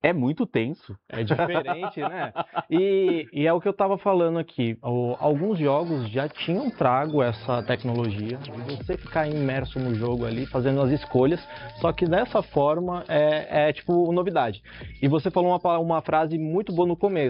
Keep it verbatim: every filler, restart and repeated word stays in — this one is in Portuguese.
É muito tenso. É diferente, né? E, e é o que eu estava falando aqui. O- alguns jogos já tinham trago essa tecnologia de você ficar imerso no jogo ali, fazendo as escolhas, só que dessa forma é, é tipo novidade. E você falou uma, pa- uma frase muito boa no começo.